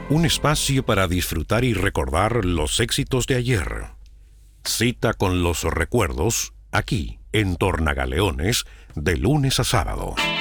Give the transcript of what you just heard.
Un espacio para disfrutar y recordar los éxitos de ayer. Cita con los recuerdos, aquí, en Tornagaleones, de lunes a sábado.